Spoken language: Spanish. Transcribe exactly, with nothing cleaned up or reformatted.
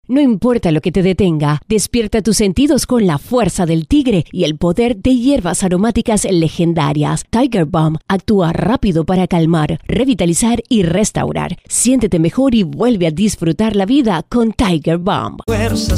No importa lo que te detenga, despierta tus sentidos con la fuerza del tigre y el poder de hierbas aromáticas legendarias. Tiger Balm actúa rápido para calmar, revitalizar y restaurar. Siéntete mejor y vuelve a disfrutar la vida con Tiger Balm. Fuerza